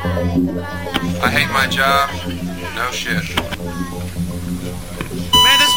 I hate my job. No shit. Man, this